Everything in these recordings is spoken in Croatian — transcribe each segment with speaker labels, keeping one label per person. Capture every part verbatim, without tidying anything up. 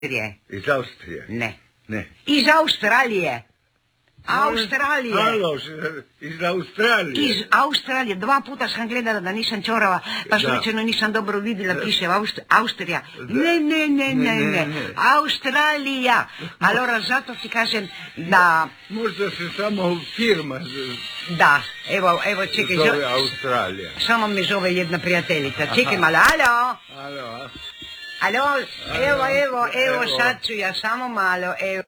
Speaker 1: Austrije.
Speaker 2: Iz Austrije?
Speaker 1: Ne.
Speaker 2: Ne.
Speaker 1: Iz Australije. Australije.
Speaker 2: Alo, iz Australije.
Speaker 1: Iz Australije. Dva puta sam gledala da nisam čorava, pa slučajno nisam dobro vidjela, piše Aust Austrija. Ne, ne, ne, ne, ne. Australija. Allora, zato ti kažem da...
Speaker 2: Možda se samo firma
Speaker 1: Da, evo, evo, čekaj.
Speaker 2: zove Australija.
Speaker 1: Samo me zove jedna prijateljica. Čekaj malo, alo?
Speaker 2: Alo,
Speaker 1: Alo, evo, evo, evo, sad ću ja, samo malo, evo.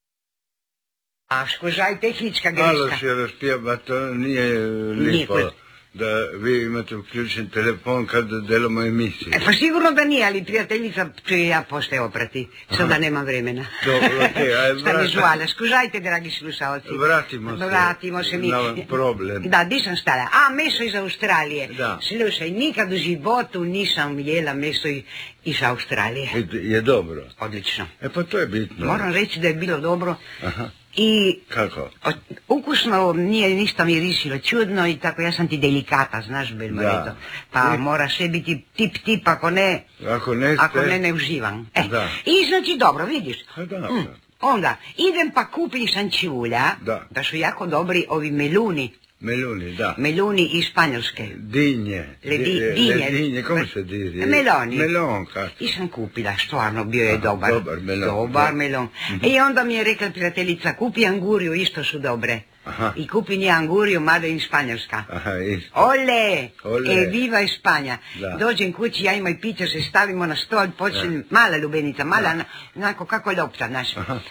Speaker 1: A skužaj, tehnička greška.
Speaker 2: Alo, še razpijeva, to nije lipo da vi imate uključen telefon kad delamo emisiju.
Speaker 1: E, pa sigurno da nije, ali prijateljica ću i ja pošte oprati, sada nema vremena.
Speaker 2: Dobro, okej, aj
Speaker 1: Šta mi žuala, skužajte, dragi slušalci.
Speaker 2: Vratimo se.
Speaker 1: Vratimo se mi.
Speaker 2: Na problem.
Speaker 1: Da, di sam stala? A, meso iz Australije.
Speaker 2: Da.
Speaker 1: Slušaj, nikad u životu nisam jela meso iz Australije.
Speaker 2: Je dobro?
Speaker 1: Odlično.
Speaker 2: E, pa to je bitno.
Speaker 1: Moram reći da je bilo dobro.
Speaker 2: Aha.
Speaker 1: I
Speaker 2: kako?
Speaker 1: Ukusno nije ništa mirisilo, čudno i tako, ja sam ti delikata, znaš, Belmoreto. Pa I... mora sve biti tip tip, ako ne,
Speaker 2: ako ne, ste...
Speaker 1: ako ne, ne uživam. E,
Speaker 2: da.
Speaker 1: I znači dobro, vidiš.
Speaker 2: Da,
Speaker 1: mm. Onda, idem pa kupim šančulja,
Speaker 2: da.
Speaker 1: da su jako dobri ovi meluni.
Speaker 2: Meluni, da.
Speaker 1: Meluni iz Španjolske.
Speaker 2: Dinje.
Speaker 1: Le, di, dinje.
Speaker 2: Le dinje, kako se diže?
Speaker 1: Meloni.
Speaker 2: Melon, kako?
Speaker 1: I sam kupila, stvarno, bio je dobar.
Speaker 2: Dobar melon.
Speaker 1: Dobar melon. Mm-hmm. I onda mi je rekla prijateljica, kupi anguriju, isto su dobre.
Speaker 2: Aha.
Speaker 1: I kupi nje anguriju, mada in Španjolska.
Speaker 2: Aha, isto.
Speaker 1: Ole,
Speaker 2: Ole.
Speaker 1: E viva Španja.
Speaker 2: Da.
Speaker 1: Dođem kući, ja imam i piće, se stavimo na stol, počnem, mala lubenica, mala, na, onako kako lopta, znaš.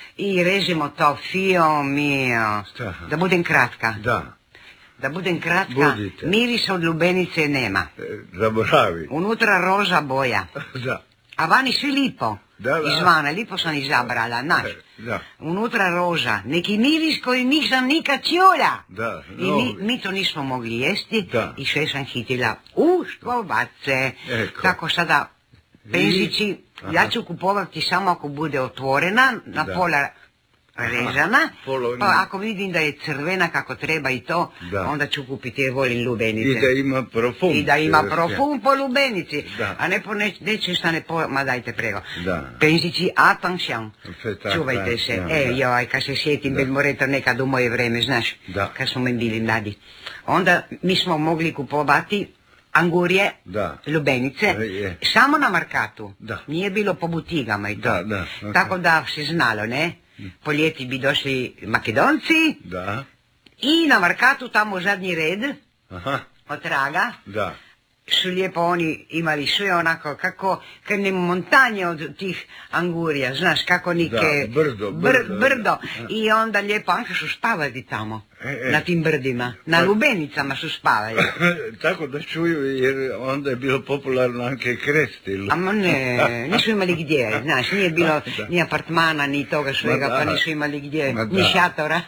Speaker 1: I režemo to, fio mio,
Speaker 2: Šta?
Speaker 1: da budem kratka.
Speaker 2: Da.
Speaker 1: Da budem kratka,
Speaker 2: Budite.
Speaker 1: Mirisa od lubenice nema.
Speaker 2: E, zaboravi.
Speaker 1: Unutra roža boja.
Speaker 2: Da.
Speaker 1: A vani svi lipo.
Speaker 2: Da, da.
Speaker 1: Izvana, lipo sam izabrala, znaš.
Speaker 2: Da.
Speaker 1: Unutra roža, neki miris koji nisam nikad čula.
Speaker 2: Da,
Speaker 1: I mi, mi to nismo mogli jesti.
Speaker 2: Da.
Speaker 1: I sve sam hitila u škovace.
Speaker 2: Eko.
Speaker 1: Tako sada, penzići, ja ću kupovati samo ako bude otvorena, na da. Pola režana, pa ako vidim da je crvena kako treba i to, da. Onda ću kupiti jer volim lubenice.
Speaker 2: I da ima profum.
Speaker 1: I da ima profum po lubenici.
Speaker 2: Da.
Speaker 1: A ne po ne, neće šta ne po... Ma dajte prego.
Speaker 2: Da.
Speaker 1: Penzići, attention. Čuvajte se.
Speaker 2: Ja,
Speaker 1: e, joj, kad se sjetim Belmoreto nekad u moje vreme, znaš,
Speaker 2: da.
Speaker 1: Kad smo mi bili mladi. Onda mi smo mogli kupovati angurije,
Speaker 2: da.
Speaker 1: Lubenice,
Speaker 2: je.
Speaker 1: Samo na markatu.
Speaker 2: Da.
Speaker 1: Nije bilo po butigama i to.
Speaker 2: Da, da. Okay.
Speaker 1: Tako da se znalo, ne? Po ljeti bi došli Makedonci.
Speaker 2: Da.
Speaker 1: I na markatu tamo zadnji red.
Speaker 2: Aha.
Speaker 1: Od traga.
Speaker 2: Da.
Speaker 1: Su lijepo oni imali sve onako kako, kad ne montanje od tih angurija, znaš, kako nike...
Speaker 2: Da, brdo,
Speaker 1: br,
Speaker 2: brdo.
Speaker 1: brdo. I onda lijepo, Anka su spavali tamo, e, e. Na tim brdima, na lubenicama su spavali.
Speaker 2: Tako da čuju, jer onda je bilo popularno Anke krestilo.
Speaker 1: Ama ne, nisu imali gdje, znaš, nije bilo ni apartmana, ni toga svega, pa nisu imali gdje, ni šatora.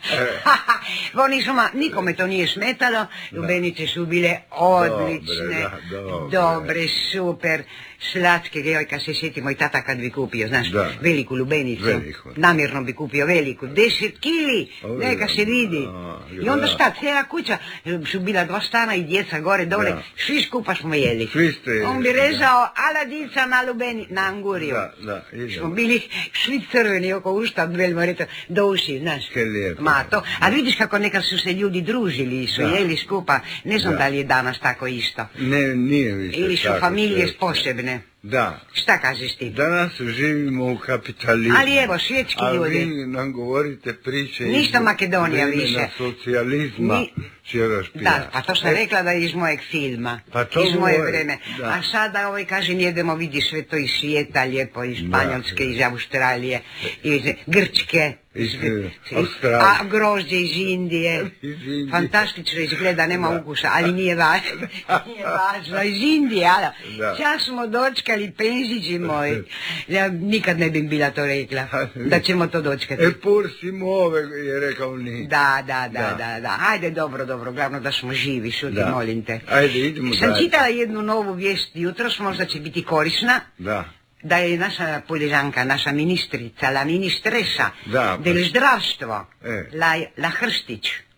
Speaker 1: Oni su, ma, nikome to nije smetalo, lubenice su bile odlične. Dobre, dobre, super, slatke, joj, kad se sjetimo i tata kad bi kupio, znaš, da. Veliku lubenicu, veliku. Namjerno bi kupio veliku, deset kili, Ove, neka se vidi. Da, I onda šta, cijela kuća, su bila dva stana i djeca gore, dole, da. Svi skupa smo jeli.
Speaker 2: Svi ste jeli.
Speaker 1: On bi rezao aladica na lubeni, na anguriju.
Speaker 2: Da, da,
Speaker 1: smo bili svi crveni oko usta, Belmoreto, do uši, znaš.
Speaker 2: Ke lijepo.
Speaker 1: Ma to, a vidiš kako nekad su se ljudi družili, su da. Jeli skupa, ne znam da. Da li je danas tako isto.
Speaker 2: Ne, nije više.
Speaker 1: Ili su familije posebne.
Speaker 2: Da.
Speaker 1: Šta kažeš ti?
Speaker 2: Danas živimo u kapitalizmu.
Speaker 1: Ali evo, svjetski
Speaker 2: a
Speaker 1: ljudi.
Speaker 2: A vi nam govorite priče
Speaker 1: ništa iz Makedonija više.
Speaker 2: Socijalizma. Ni...
Speaker 1: Da, pa to sam e... rekla da je iz mojeg filma. Pa to iz moje vreme. Da. A sada ovaj kažem jedemo vidi sve to iz svijeta lijepo, iz Španjolske, iz Australije, iz Grčke.
Speaker 2: Iz
Speaker 1: Australije. A grožđe iz Indije. Iz Indije. Fantastično izgleda, nema da. Ukusa, ali nije važno. Nije važno, iz Indije, ali. Čas smo dočkali penzići moji. Ja nikad ne bih bila to rekla, da ćemo to dočkati.
Speaker 2: E pur si move, je rekao ni.
Speaker 1: Da, da, da, da, da. Ajde, dobro, dobro, glavno da smo živi, šuti, da. Molim te.
Speaker 2: Ajde, idemo
Speaker 1: Sam dalje. Čitala jednu novu vijest jutros, možda će biti korisna.
Speaker 2: Da.
Speaker 1: Da je naša poližanka, naša ministrica, la ministresa
Speaker 2: da,
Speaker 1: del zdravstvo,
Speaker 2: e.
Speaker 1: la, la Hrstić.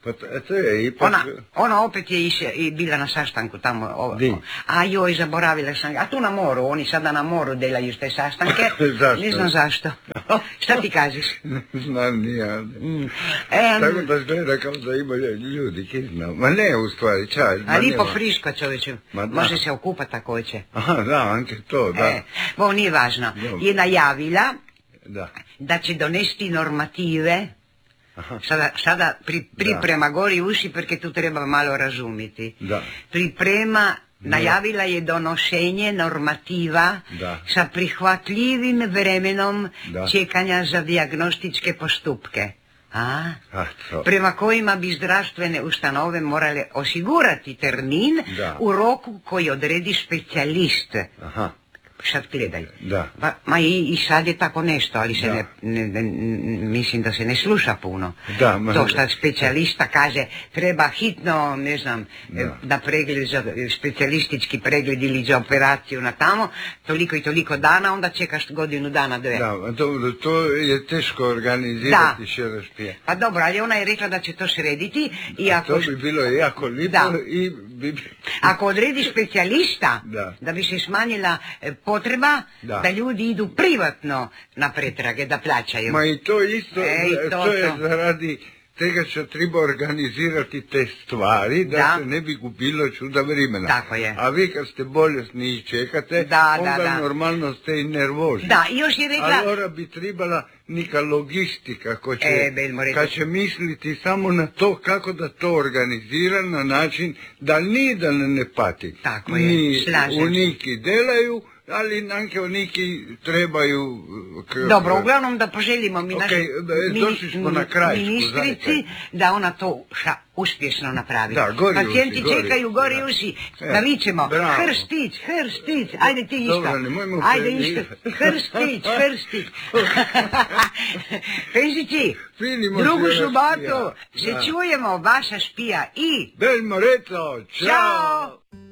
Speaker 2: Pa to je ipak...
Speaker 1: Ona, ona opet je iše, i bila na sastanku tamo. O, o, a joj, zaboravila sam. A tu na moru, oni sada na moru delaju te sastanke.
Speaker 2: Zašto?
Speaker 1: Ne znam zašto. Šta ti kažeš?
Speaker 2: Ne znam, nije.
Speaker 1: Mm.
Speaker 2: Tako da gleda kao da imaju ljudi kizna. Ma ne, u stvari, čaj.
Speaker 1: A lipo friško, čovječe. Može se okupati ako hoće.
Speaker 2: Aha, da, anche to, da.
Speaker 1: E, bo nije važno. Je najavila
Speaker 2: da,
Speaker 1: da će donesti normative.
Speaker 2: Aha.
Speaker 1: Sada, sada pri, priprema gori uši, perché tu treba malo razumiti.
Speaker 2: Da.
Speaker 1: Priprema, najavila je donošenje normativa
Speaker 2: da.
Speaker 1: sa prihvatljivim vremenom
Speaker 2: da.
Speaker 1: čekanja za dijagnostičke postupke. A?
Speaker 2: A,
Speaker 1: prema kojima bi zdravstvene ustanove morale osigurati termin
Speaker 2: da.
Speaker 1: u roku koji odredi specijalist.
Speaker 2: Aha.
Speaker 1: Sad gledaj.
Speaker 2: Da.
Speaker 1: Pa, ma i, i sad je tako nešto, ali se ne, ne, ne, mislim da se ne sluša puno.
Speaker 2: Da, ma,
Speaker 1: to što specijalista kaže, treba hitno, ne znam, da, da pregled, za, specijalistički pregled ili za operaciju na tamo, toliko i toliko dana, onda čekaš godinu dana, dve.
Speaker 2: Da, to, to je teško organizirati šerošpije.
Speaker 1: Pa dobro, ali ona je rekla da će to srediti. I ako...
Speaker 2: To bi bilo jako lipo
Speaker 1: da.
Speaker 2: i... Bi...
Speaker 1: Ako odredi specijalista,
Speaker 2: da.
Speaker 1: da bi se smanjila potreba da. da ljudi idu privatno na pretrage, da plaćaju.
Speaker 2: Ma i to isto,
Speaker 1: e, to,
Speaker 2: to je to. Zaradi tega što treba organizirati te stvari, da, da se ne bi gubilo čuda vremena.
Speaker 1: Tako je.
Speaker 2: A vi kad ste bolesni i čekate,
Speaker 1: da,
Speaker 2: onda
Speaker 1: da, da.
Speaker 2: normalno ste i nervozni.
Speaker 1: Da, i još je rekla...
Speaker 2: Allora bi trebala neka logistika ko će,
Speaker 1: e,
Speaker 2: kad će misliti samo na to kako da to organizira na način da nijedan ne pati.
Speaker 1: Tako je,
Speaker 2: ni
Speaker 1: slažem.
Speaker 2: U neki delaju, ali nanke neki trebaju...
Speaker 1: K... Dobro, uglavnom da poželimo mi
Speaker 2: okay, došli smo na kraj,
Speaker 1: ministrici da ona to ša, uspješno napravi.
Speaker 2: Da, gori
Speaker 1: pacijenti
Speaker 2: uši,
Speaker 1: čekaju gori da. Uši, da vičemo, hrstić, hrstić, ajde ti isto.
Speaker 2: Dobro, nemojmo
Speaker 1: ajde isto, hrstić, hrstić. Penžići, drugu subotu se čujemo, vaša špija i...
Speaker 2: Bel Moreto, čao!
Speaker 1: Ćao!